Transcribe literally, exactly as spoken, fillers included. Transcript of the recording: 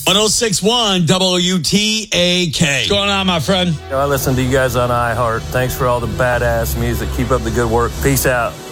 one oh six point one W T A K. What's going on, my friend? I listen to you guys on iHeart. Thanks for all the badass music. Keep up the good work. Peace out.